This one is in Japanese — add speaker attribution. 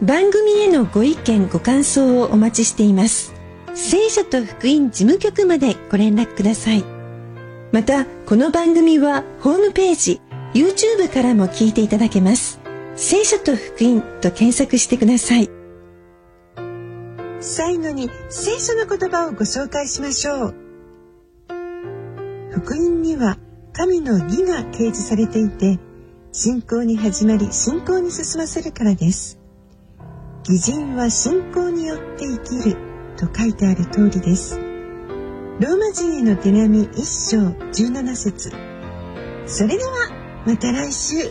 Speaker 1: 番組へのご意見ご感想をお待ちしています。聖書と福音事務局までご連絡ください。またこの番組はホームページ、YouTube からも聞いていただけます。聖書と福音と検索してください。
Speaker 2: 最後に聖書の言葉をご紹介しましょう。福音には神の義が掲示されていて、信仰に始まり信仰に進ませるからです。義人は信仰によって生きると書いてある通りです。ローマ人への手紙1章17節。それではまた来週。